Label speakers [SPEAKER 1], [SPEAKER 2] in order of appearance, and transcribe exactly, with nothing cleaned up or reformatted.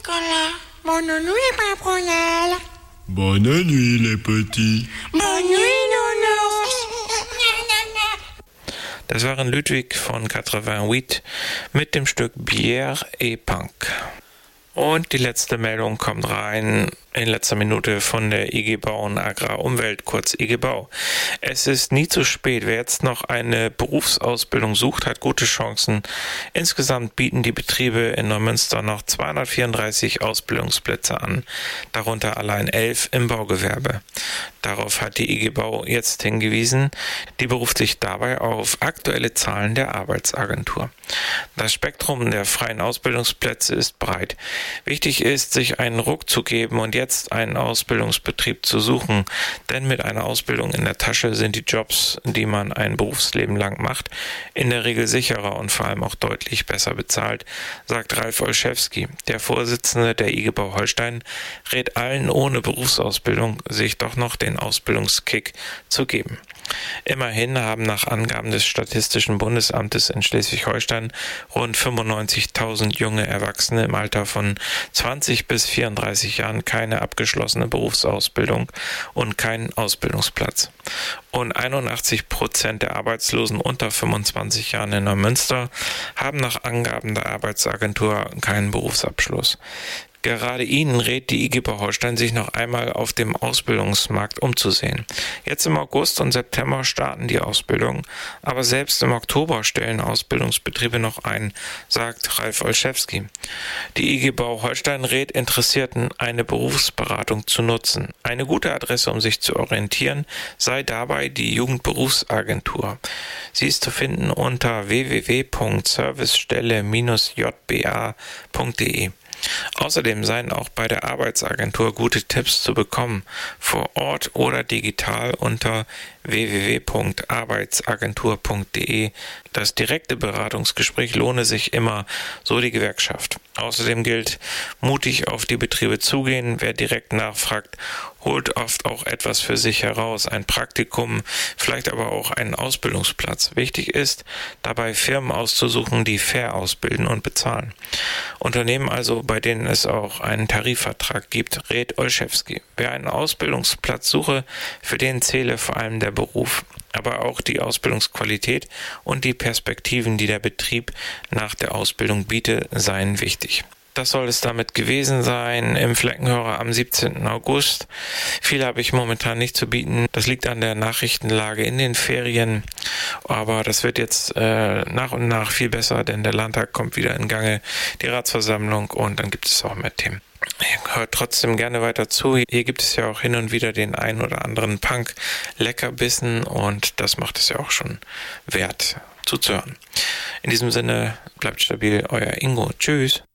[SPEAKER 1] Nicolas. Bonne nuit, Papoyal.
[SPEAKER 2] Bonne nuit, les petits.
[SPEAKER 1] Bonne nuit, Nounours.
[SPEAKER 3] Das waren Ludwig von quatre-vingt-huit mit dem Stück Bière et Punk. Und die letzte Meldung kommt rein in letzter Minute von der I G Bau und Agrarumwelt, kurz I G Bau. Es ist nie zu spät. Wer jetzt noch eine Berufsausbildung sucht, hat gute Chancen. Insgesamt bieten die Betriebe in Neumünster noch zweihundertvierunddreißig Ausbildungsplätze an, darunter allein elf im Baugewerbe. Darauf hat die I G Bau jetzt hingewiesen. Die beruft sich dabei auf aktuelle Zahlen der Arbeitsagentur. Das Spektrum der freien Ausbildungsplätze ist breit. Wichtig ist, sich einen Ruck zu geben und jetzt einen Ausbildungsbetrieb zu suchen, denn mit einer Ausbildung in der Tasche sind die Jobs, die man ein Berufsleben lang macht, in der Regel sicherer und vor allem auch deutlich besser bezahlt, sagt Ralf Olszewski. Der Vorsitzende der I G Bau Holstein rät allen ohne Berufsausbildung, sich doch noch den Ausbildungskick zu geben. Immerhin haben nach Angaben des Statistischen Bundesamtes in Schleswig-Holstein rund fünfundneunzigtausend junge Erwachsene im Alter von zwanzig bis vierunddreißig Jahren keine abgeschlossene Berufsausbildung und keinen Ausbildungsplatz. Und einundachtzig Prozent der Arbeitslosen unter fünfundzwanzig Jahren in Neumünster haben nach Angaben der Arbeitsagentur keinen Berufsabschluss. Gerade ihnen rät die I G Bau Holstein, sich noch einmal auf dem Ausbildungsmarkt umzusehen. Jetzt im August und September starten die Ausbildungen, aber selbst im Oktober stellen Ausbildungsbetriebe noch ein, sagt Ralf Olszewski. Die I G Bau Holstein rät Interessierten, eine Berufsberatung zu nutzen. Eine gute Adresse, um sich zu orientieren, sei dabei die Jugendberufsagentur. Sie ist zu finden unter w w w punkt servicestelle Bindestrich j b a punkt d e. Außerdem seien auch bei der Arbeitsagentur gute Tipps zu bekommen, vor Ort oder digital unter w w w punkt arbeitsagentur punkt d e. Das direkte Beratungsgespräch lohne sich immer, so die Gewerkschaft. Außerdem gilt, mutig auf die Betriebe zugehen. Wer direkt nachfragt, holt oft auch etwas für sich heraus, ein Praktikum, vielleicht aber auch einen Ausbildungsplatz. Wichtig ist, dabei Firmen auszusuchen, die fair ausbilden und bezahlen. Unternehmen also, bei denen es auch einen Tarifvertrag gibt, rät Olszewski. Wer einen Ausbildungsplatz suche, für den zähle vor allem der Beruf, aber auch die Ausbildungsqualität und die Perspektiven, die der Betrieb nach der Ausbildung bietet, seien wichtig. Das soll es damit gewesen sein im Fleckenhörer am siebzehnten August. Viel habe ich momentan nicht zu bieten. Das liegt an der Nachrichtenlage in den Ferien. Aber das wird jetzt äh, nach und nach viel besser, denn der Landtag kommt wieder in Gange, die Ratsversammlung, und dann gibt es auch mehr Themen. Hört trotzdem gerne weiter zu. Hier gibt es ja auch hin und wieder den einen oder anderen Punk-Leckerbissen und das macht es ja auch schon wert zuzuhören. In diesem Sinne, bleibt stabil, euer Ingo. Tschüss.